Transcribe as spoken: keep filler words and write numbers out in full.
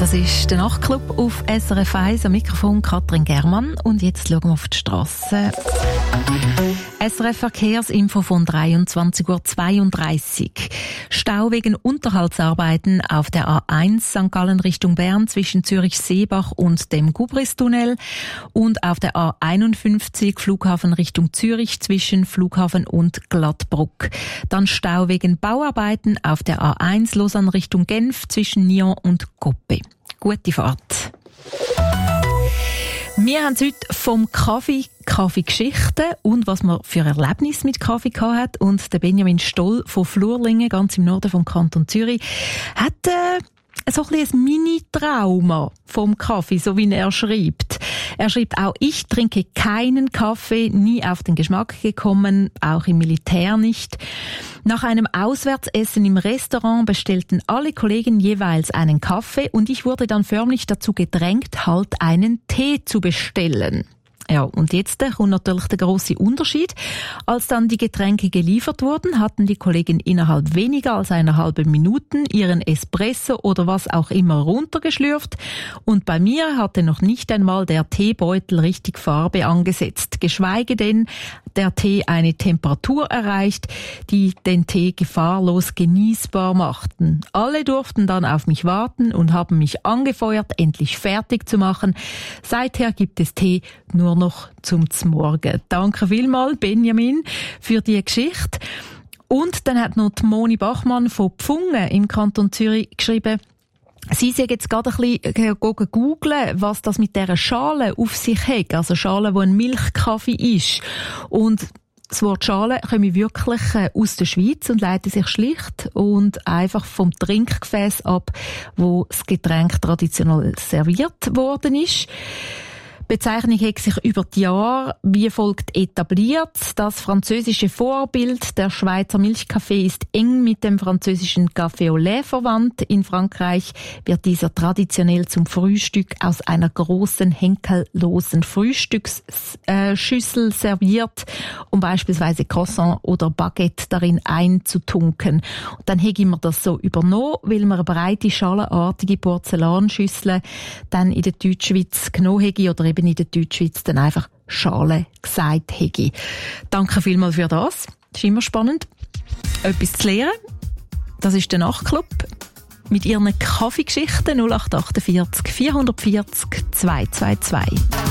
Das ist der Nachtclub auf S R F eins, am Mikrofon Katrin Germann. Und jetzt schauen wir auf die Strasse. S R F Verkehrsinfo von dreiundzwanzig Uhr zweiunddreißig. Stau wegen Unterhaltsarbeiten auf der A eins Sankt Gallen Richtung Bern zwischen Zürich-Seebach und dem Gubristunnel und auf der A einundfünfzig Flughafen Richtung Zürich zwischen Flughafen und Glattbruck. Dann Stau wegen Bauarbeiten auf der A eins Lausanne Richtung Genf zwischen Nyon und Coppe. Gute Fahrt. Wir haben heute vom Kaffee, Kaffeegeschichten und was man für Erlebnisse mit Kaffee gehabt hat. Und der Benjamin Stoll von Flurlingen, ganz im Norden vom Kanton Zürich, hat äh, so ein bisschen ein Mini-Trauma vom Kaffee, so wie er schreibt. Er schreibt auch, ich trinke keinen Kaffee, nie auf den Geschmack gekommen, auch im Militär nicht. Nach einem Auswärtsessen im Restaurant bestellten alle Kollegen jeweils einen Kaffee und ich wurde dann förmlich dazu gedrängt, halt einen Tee zu bestellen. Ja, und jetzt kommt natürlich der grosse Unterschied. Als dann die Getränke geliefert wurden, hatten die Kollegen innerhalb weniger als einer halben Minute ihren Espresso oder was auch immer runtergeschlürft. Und bei mir hatte noch nicht einmal der Teebeutel richtig Farbe angesetzt, geschweige denn der Tee eine Temperatur erreicht, die den Tee gefahrlos genießbar machten. Alle durften dann auf mich warten und haben mich angefeuert, endlich fertig zu machen. Seither gibt es Tee nur noch zum Zmorgen. Danke vielmals, Benjamin, für die Geschichte. Und dann hat noch die Moni Bachmann von Pfungen im Kanton Zürich geschrieben, sie sind jetzt gerade ein bisschen googeln, was das mit dieser Schale auf sich hat. Also Schale, die ein Milchkaffee ist. Und das Wort Schale komme wirklich aus der Schweiz und leitet sich schlicht und einfach vom Trinkgefäß ab, wo das Getränk traditionell serviert worden ist. Die Bezeichnung hat sich über die Jahre wie folgt etabliert. Das französische Vorbild, der Schweizer Milchkaffee, ist eng mit dem französischen Café au lait verwandt. In Frankreich wird dieser traditionell zum Frühstück aus einer großen, henkellosen Frühstücksschüssel äh, serviert, um beispielsweise Croissant oder Baguette darin einzutunken. Und dann hege ich mir das so übernommen, weil man eine breite, schalenartige Porzellanschüssel dann in der Deutschschweiz genommen hege oder eben in der Deutschschweiz dann einfach Schale gesagt hätte. Danke vielmals für das. Das ist immer spannend, etwas zu lernen. Das ist der Nachtclub mit ihren Kaffeegeschichten null acht acht vier vier vier null zwei zwei zwei.